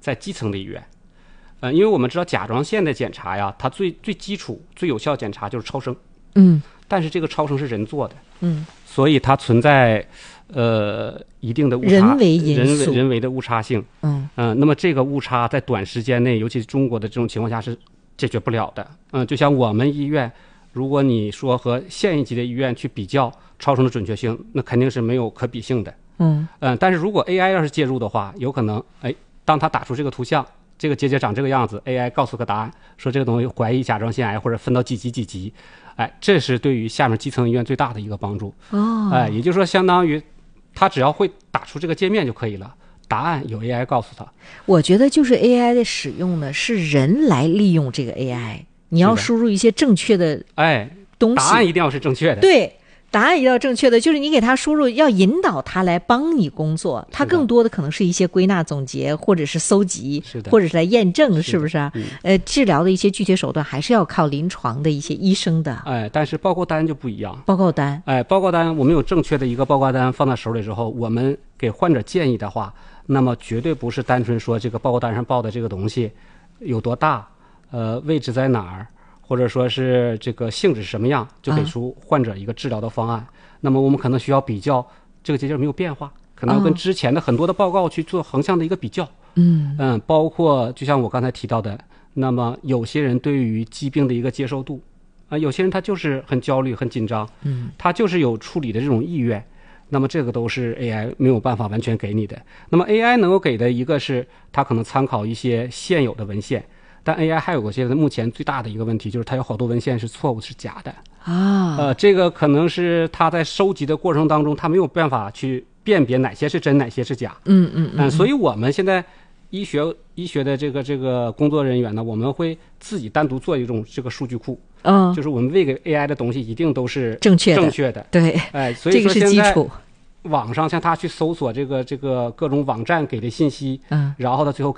在基层的医院。因为我们知道甲状腺的检查呀，它最基础、最有效检查就是超声。但是这个超声是人做的。所以它存在一定的误差， 人为因素， 人为的误差性。那么这个误差在短时间内，尤其是中国的这种情况下是解决不了的。就像我们医院，如果你说和县一级的医院去比较超声的准确性，那肯定是没有可比性的。但是如果 AI 要是介入的话，有可能当他打出这个图像，这个结节长这个样子， AI 告诉个答案，说这个东西怀疑甲状腺癌或者分到几级，这是对于下面基层医院最大的一个帮助。也就是说相当于他只要会打出这个界面就可以了，答案有 AI 告诉他。 我觉得就是 AI 的使用呢，是人来利用这个 AI， 你要输入一些正确的东西， 答案一定要是正确的。 对，答案一定要正确的，就是你给他输入，要引导他来帮你工作，他更多的可能是一些归纳总结，或者是搜集，或者是来验证，是不是啊？治疗的一些具体手段还是要靠临床的一些医生的。 但是报告单就不一样。 报告单， 报告单我们有正确的一个报告单放在手里之后，我们给患者建议的话，那么绝对不是单纯说这个报告单上报的这个东西有多大，位置在哪儿，或者说是这个性质是什么样，就给出患者一个治疗的方案。那么我们可能需要比较这个结节没有变化，可能跟之前的很多的报告去做横向的一个比较。包括就像我刚才提到的，那么有些人对于疾病的一个接受度有些人他就是很焦虑很紧张，他就是有处理的这种意愿，那么这个都是 AI 没有办法完全给你的。那么 AI 能够给的一个是它可能参考一些现有的文献，但 AI 还有个现在目前最大的一个问题，就是它有好多文献是错误是假的这个可能是它在收集的过程当中，它没有办法去辨别哪些是真哪些是假。所以我们现在医学的这个工作人员呢，我们会自己单独做一种这个数据库。就是我们喂给 AI 的东西一定都是正确的。 对， 所以说这个是基础。 网上像他去搜索这个各种网站给的信息，然后他最后